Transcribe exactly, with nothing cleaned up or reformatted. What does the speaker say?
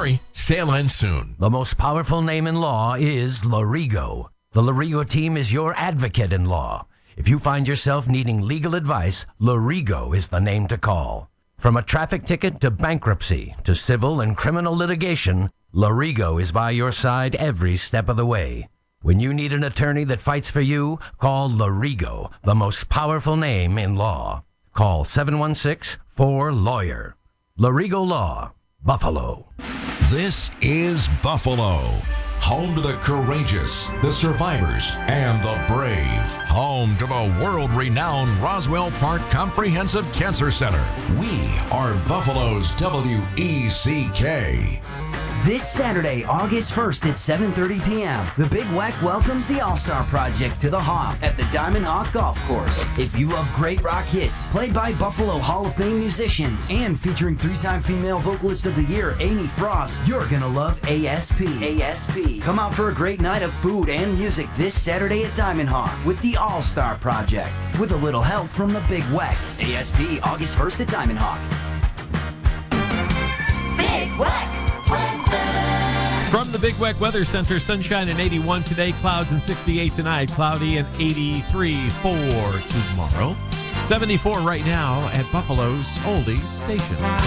story. Sale ends soon. The most powerful name in law is Lorigo. The Lorigo team is your advocate in law. If you find yourself needing legal advice, Lorigo is the name to call. From a traffic ticket to bankruptcy to civil and criminal litigation, Lorigo is by your side every step of the way. When you need an attorney that fights for you, call Lorigo, the most powerful name in law. Call seven one six, four, lawyer. Lorigo Law, Buffalo. This is Buffalo, home to the courageous, the survivors, and the brave. Home to the world-renowned Roswell Park Comprehensive Cancer Center. We are Buffalo's W E C K. This Saturday, August first at seven thirty p.m., the Big Wack welcomes the All-Star Project to the Hawk at the Diamond Hawk Golf Course. If you love great rock hits, played by Buffalo Hall of Fame musicians, and featuring three-time Female Vocalist of the Year, Amy Frost, you're gonna love A S P. A S P. Come out for a great night of food and music this Saturday at Diamond Hawk with the All-Star Project, with a little help from the Big Wack. A S P, August first at Diamond Hawk. Big Wack! From the Big Weck Weather Center, sunshine and eighty-one today, clouds and sixty-eight tonight, cloudy and eighty-three for tomorrow. seventy-four right now at Buffalo's Oldies Station.